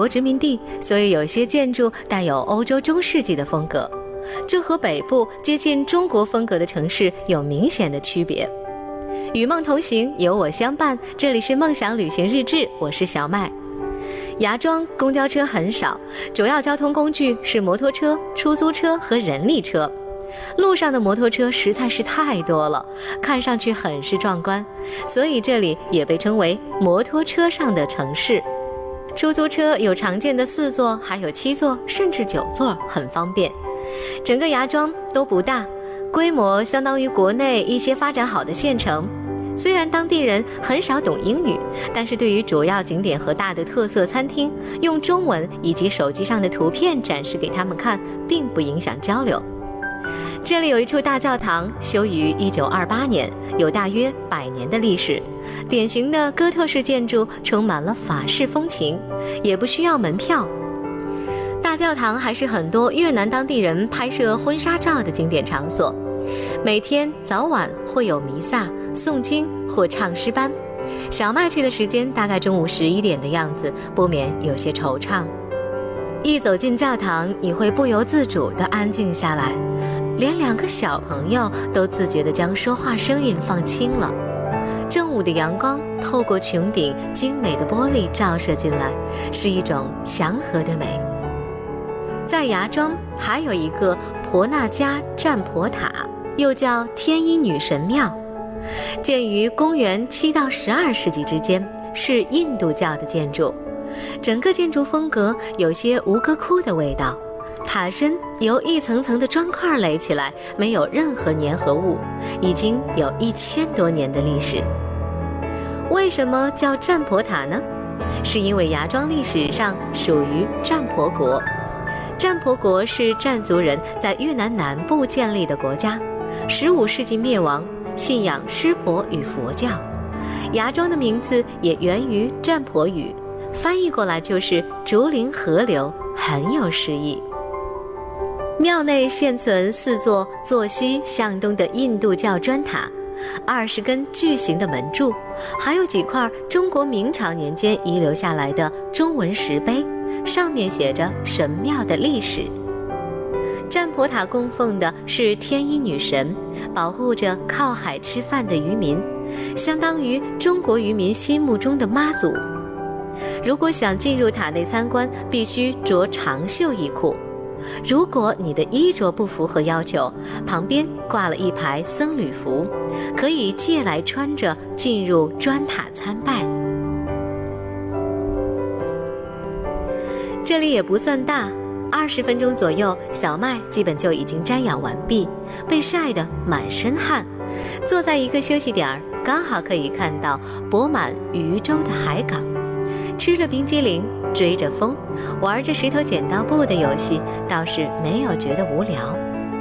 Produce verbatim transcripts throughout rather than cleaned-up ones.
国殖民地，所以有些建筑带有欧洲中世纪的风格，这和北部接近中国风格的城市有明显的区别。与梦同行，有我相伴，这里是梦想旅行日志，我是小麦。芽庄公交车很少，主要交通工具是摩托车、出租车和人力车。路上的摩托车实在是太多了，看上去很是壮观，所以这里也被称为摩托车上的城市。出租车有常见的四座，还有七座甚至九座，很方便。整个芽庄都不大，规模相当于国内一些发展好的县城。虽然当地人很少懂英语，但是对于主要景点和大的特色餐厅，用中文以及手机上的图片展示给他们看，并不影响交流。这里有一处大教堂，修于一九二八年，有大约百年的历史，典型的哥特式建筑，充满了法式风情，也不需要门票。大教堂还是很多越南当地人拍摄婚纱照的经典场所，每天早晚会有弥撒、诵经或唱诗班。小麦去的时间大概中午十一点的样子，不免有些惆怅。一走进教堂，你会不由自主地安静下来，连两个小朋友都自觉地将说话声音放轻了。正午的阳光透过穹顶精美的玻璃照射进来，是一种祥和的美。在芽庄还有一个婆纳加占婆塔，又叫天一女神庙，建于公元七到十二世纪之间，是印度教的建筑。整个建筑风格有些吴哥窟的味道，塔身由一层层的砖块垒起来，没有任何粘合物，已经有一千多年的历史。为什么叫占婆塔呢？是因为芽庄历史上属于占婆国。占婆国是占族人在越南南部建立的国家，十五世纪灭亡，信仰湿婆与佛教。芽庄的名字也源于占婆语，翻译过来就是竹林河流，很有诗意。庙内现存四座坐西向东的印度教砖塔，二十根巨型的门柱，还有几块中国明朝年间遗留下来的中文石碑，上面写着神庙的历史。占婆塔供奉的是天一女神，保护着靠海吃饭的渔民，相当于中国渔民心目中的妈祖。如果想进入塔内参观，必须着长袖衣裤。如果你的衣着不符合要求，旁边挂了一排僧侣服，可以借来穿着进入砖塔参拜。这里也不算大，二十分钟左右，小麦基本就已经瞻仰完毕，被晒得满身汗。坐在一个休息点儿，刚好可以看到泊满渔舟的海港，吃着冰激凌，追着风，玩着石头剪刀布的游戏，倒是没有觉得无聊。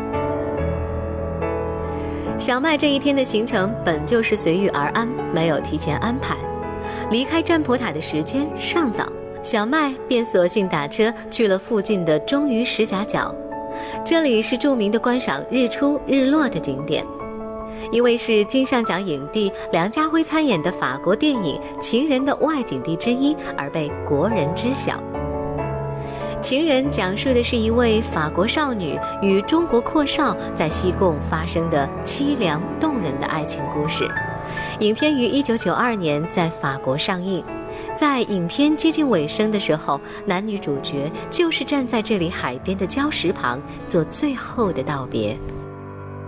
小麦这一天的行程本就是随遇而安，没有提前安排。离开占婆塔的时间尚早，小麦便索性打车去了附近的中屿石夹角，这里是著名的观赏日出日落的景点。因为是金像奖影帝梁家辉参演的法国电影《情人》的外景地之一，而被国人知晓。《情人》讲述的是一位法国少女与中国阔少在西贡发生的凄凉动人的爱情故事。影片于一九九二年在法国上映。在影片接近尾声的时候，男女主角就是站在这里海边的礁石旁做最后的道别。